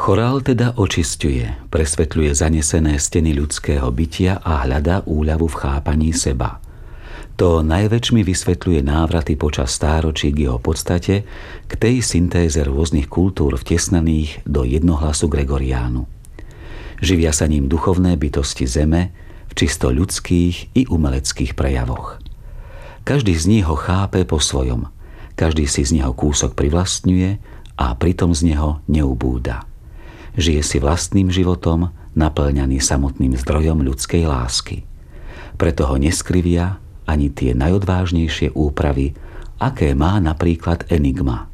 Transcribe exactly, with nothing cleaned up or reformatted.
Chorál teda očisťuje, presvetľuje zanesené steny ľudského bytia a hľadá úľavu v chápaní seba. To najväčšmi vysvetľuje návraty počas stáročí k jeho podstate, k tej syntéze rôznych kultúr vtesnaných do jednohlasu Gregoriánu. Živia sa ním duchovné bytosti zeme v čisto ľudských i umeleckých prejavoch. Každý z nich ho chápe po svojom, každý si z neho kúsok privlastňuje a pritom z neho neubúda. Žije si vlastným životom, naplňaný samotným zdrojom ľudskej lásky. Preto ho neskrivia ani tie najodvážnejšie úpravy, aké má napríklad Enigma.